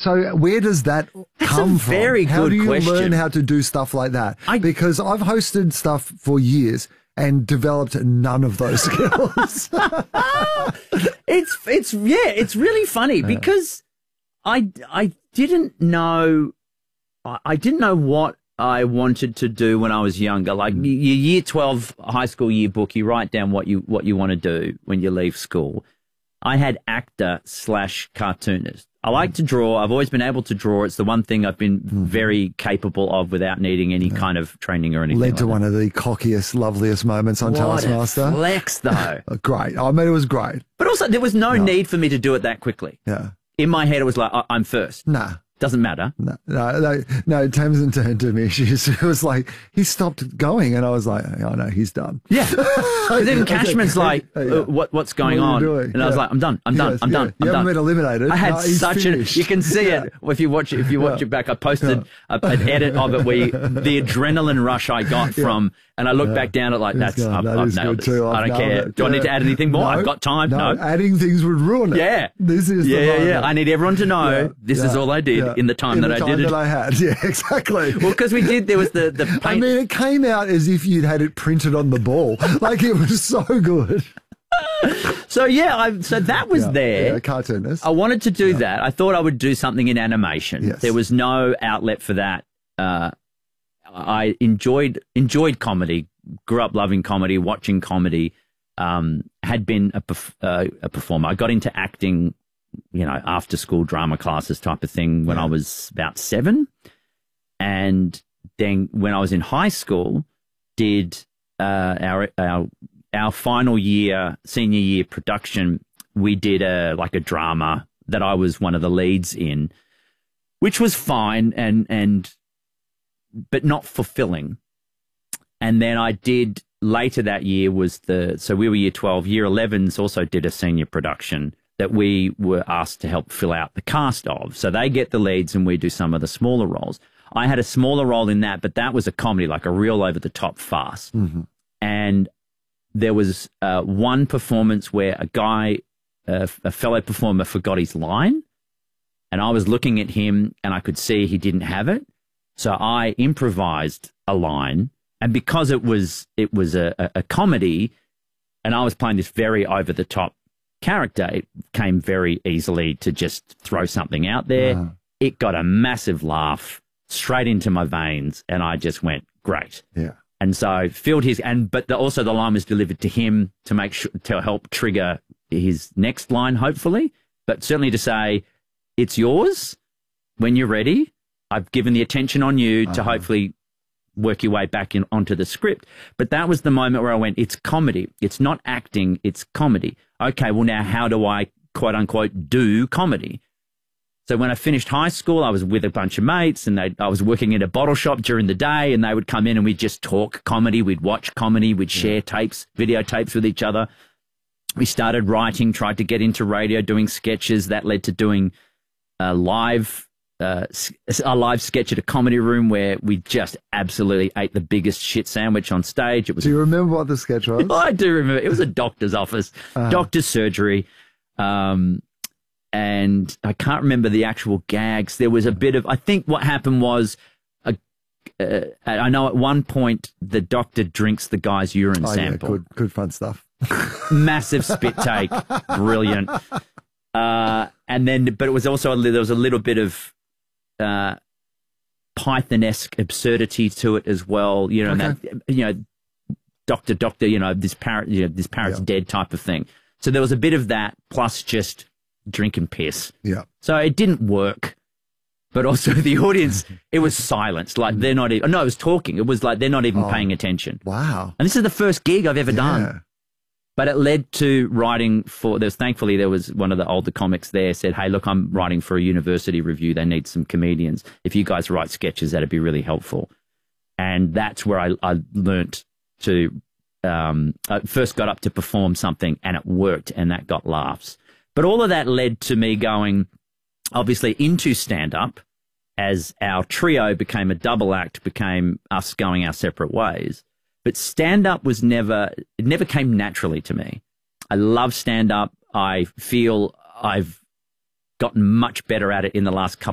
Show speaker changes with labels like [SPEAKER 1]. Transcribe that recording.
[SPEAKER 1] So where does that come from?
[SPEAKER 2] Very
[SPEAKER 1] how
[SPEAKER 2] good
[SPEAKER 1] do you
[SPEAKER 2] question.
[SPEAKER 1] learn how to do stuff like that? Because I've hosted stuff for years and developed none of those skills.
[SPEAKER 2] It's really funny because I didn't know what I wanted to do when I was younger. Like your year 12 high school yearbook, you write down what you want to do when you leave school. I had actor/cartoonist. I like to draw. I've always been able to draw. It's the one thing I've been very capable of without needing any kind of training or anything.
[SPEAKER 1] Led to one of the cockiest, loveliest moments on Taskmaster.
[SPEAKER 2] What a flex, though.
[SPEAKER 1] Great. I mean, it was great.
[SPEAKER 2] But also, there was no need for me to do it that quickly.
[SPEAKER 1] Yeah.
[SPEAKER 2] In my head, it was like, I'm first.
[SPEAKER 1] Nah.
[SPEAKER 2] Doesn't matter.
[SPEAKER 1] No. Tamsin turned to me. She was like, he stopped going. And I was like, oh, no, he's done.
[SPEAKER 2] Yeah. Because even Cashman's like, what's going on? And I was like, I'm done. I'm done.
[SPEAKER 1] You haven't been eliminated.
[SPEAKER 2] I had you can see it if you watch it back. I posted an edit of it where the adrenaline rush I got from, and I look back down at like, I've nailed this. I don't care. Do I need to add anything more? I've got time. No.
[SPEAKER 1] Adding things would ruin it.
[SPEAKER 2] Yeah.
[SPEAKER 1] This is the moment.
[SPEAKER 2] Yeah. I need everyone to know this is all I did in the time that I did it.
[SPEAKER 1] that I had. Yeah, exactly.
[SPEAKER 2] Well, because we did, there was the paint.
[SPEAKER 1] I mean, it came out as if you'd had it printed on the ball. Like, it was so good.
[SPEAKER 2] So, so that was there.
[SPEAKER 1] Yeah, cartoonist.
[SPEAKER 2] I wanted to do that. I thought I would do something in animation.
[SPEAKER 1] Yes.
[SPEAKER 2] There was no outlet for that. I enjoyed comedy, grew up loving comedy, watching comedy, had been a performer. I got into acting, after school drama classes type of thing when I was about 7. And then when I was in high school, did our final year, senior year production, we did a drama that I was one of the leads in, which was fine but not fulfilling. And then I did later that year so we were year 12, year 11s also did a senior production that we were asked to help fill out the cast of. So they get the leads and we do some of the smaller roles. I had a smaller role in that, but that was a comedy, like a real over-the-top farce. Mm-hmm. And there was one performance where a fellow performer forgot his line, and I was looking at him and I could see he didn't have it. So I improvised a line, and because it was a comedy and I was playing this very over-the-top character, it came very easily to just throw something out there. Wow. It got a massive laugh straight into my veins, and I just went, great. Yeah. And so filled but also the line was delivered to him to help trigger his next line, hopefully, but certainly to say, it's yours when you're ready. I've given the attention on you to hopefully work your way back onto the script. But that was the moment where I went, it's comedy. It's not acting, it's comedy. Okay, well now how do I, quote unquote, do comedy? So when I finished high school, I was with a bunch of mates, and I was working in a bottle shop during the day, and they would come in and we'd just talk comedy. We'd watch comedy. We'd share videotapes with each other. We started writing, tried to get into radio, doing sketches. That led to doing a live sketch at a comedy room where we just absolutely ate the biggest shit sandwich on stage. It was.
[SPEAKER 1] Do you remember what the sketch was?
[SPEAKER 2] I do remember. It was a doctor's office, doctor's surgery. And I can't remember the actual gags. There was a bit of, I think what happened was, I know at one point the doctor drinks the guy's urine sample.
[SPEAKER 1] Yeah, good fun stuff.
[SPEAKER 2] Massive spit take, brilliant. And then, but it was also, there was a little bit of Python-esque absurdity to it as well. Doctor, this parrot's dead type of thing. So there was a bit of that, plus just drinking piss. Yeah. So it didn't work. But also the audience, it was silence. Like they're not even, no, it was talking. It was like they're not even paying attention. Wow. And this is the first gig I've ever done. But it led to writing thankfully there was one of the older comics there said, hey, look, I'm writing for a university review. They need some comedians. If you guys write sketches, that'd be really helpful. And that's where I learnt to, I first got up to perform something, and it worked, and that got laughs. But all of that led to me going, obviously, into stand-up, as our trio became a double act, became us going our separate ways. But stand-up was it never came naturally to me. I love stand-up. I feel I've gotten much better at it in the last couple